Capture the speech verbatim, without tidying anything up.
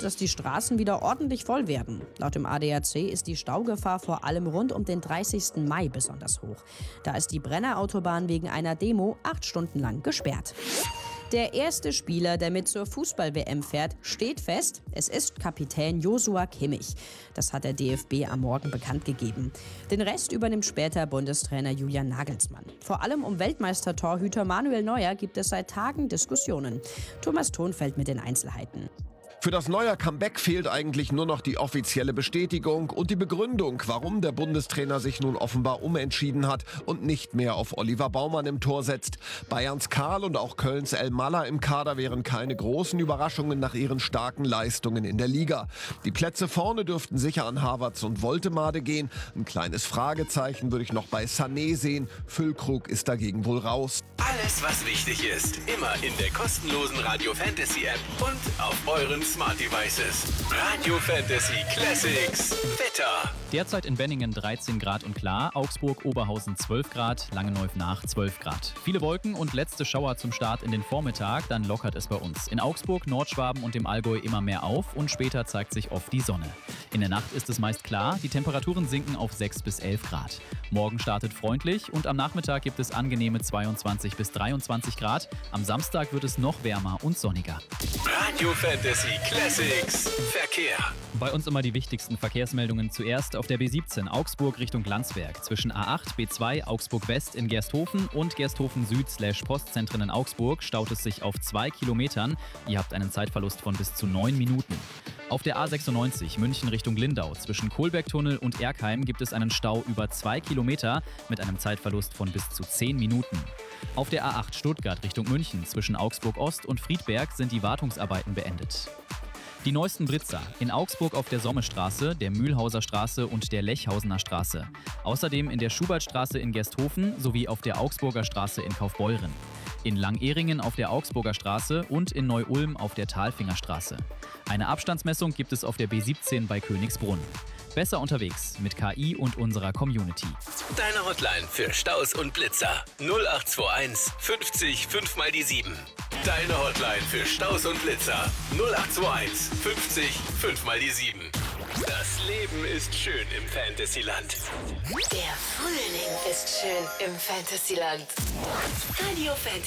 dass die Straßen wieder ordentlich voll werden. Laut dem A D A C ist die Staugefahr vor allem rund um den dreißigsten Mai besonders hoch. Da ist die Brennerautobahn wegen einer Demo acht Stunden lang gesperrt. Der erste Spieler, der mit zur Fußball-W M fährt, steht fest. Es ist Kapitän Joshua Kimmich. Das hat der D F B am Morgen bekannt gegeben. Den Rest übernimmt später Bundestrainer Julian Nagelsmann. Vor allem um Weltmeister-Torhüter Manuel Neuer gibt es seit Tagen Diskussionen. Thomas Thonfeld mit den Einzelheiten. Für das Neuer Comeback fehlt eigentlich nur noch die offizielle Bestätigung und die Begründung, warum der Bundestrainer sich nun offenbar umentschieden hat und nicht mehr auf Oliver Baumann im Tor setzt. Bayerns Karl und auch Kölns El Malla im Kader wären keine großen Überraschungen nach ihren starken Leistungen in der Liga. Die Plätze vorne dürften sicher an Havertz und Woltemade gehen. Ein kleines Fragezeichen würde ich noch bei Sané sehen. Füllkrug ist dagegen wohl raus. Alles, was wichtig ist, immer in der kostenlosen Radio Fantasy App und auf euren Smart Devices. Radio Fantasy Classics. Wetter. Derzeit in Benningen dreizehn Grad und klar, Augsburg, Oberhausen zwölf Grad, Langenneuf-Nach zwölf Grad. Viele Wolken und letzte Schauer zum Start in den Vormittag, dann lockert es bei uns. In Augsburg, Nordschwaben und dem Allgäu immer mehr auf und später zeigt sich oft die Sonne. In der Nacht ist es meist klar, die Temperaturen sinken auf sechs bis elf Grad. Morgen startet freundlich und am Nachmittag gibt es angenehme zweiundzwanzig bis dreiundzwanzig Grad. Am Samstag wird es noch wärmer und sonniger. Radio Fantasy Classics. Verkehr. Bei uns immer die wichtigsten Verkehrsmeldungen zuerst auf der B siebzehn Augsburg Richtung Landsberg. Zwischen A acht, B zwei, Augsburg West in Gersthofen und Gersthofen Süd slash Postzentren in Augsburg staut es sich auf zwei Kilometern. Ihr habt einen Zeitverlust von bis zu neun Minuten. Auf der A sechsundneunzig München Richtung Lindau zwischen Kohlbergtunnel und Erkheim gibt es einen Stau über zwei Kilometer mit einem Zeitverlust von bis zu zehn Minuten. Auf der A acht Stuttgart Richtung München zwischen Augsburg Ost und Friedberg sind die Wartungsarbeiten beendet. Die neuesten Blitzer in Augsburg auf der Sommestraße, der Mühlhauser Straße und der Lechhausener Straße. Außerdem in der Schubertstraße in Gersthofen sowie auf der Augsburger Straße in Kaufbeuren. In Langehringen auf der Augsburger Straße und in Neu-Ulm auf der Talfingerstraße. Eine Abstandsmessung gibt es auf der B siebzehn bei Königsbrunn. Besser unterwegs mit K I und unserer Community. Deine Hotline für Staus und Blitzer. null acht zwei eins fünfzig fünf mal die sieben. Deine Hotline für Staus und Blitzer. null acht zwei eins fünfzig fünf mal die sieben. Das Leben ist schön im Fantasyland. Der Frühling ist schön im Fantasyland. Radio Fantasy.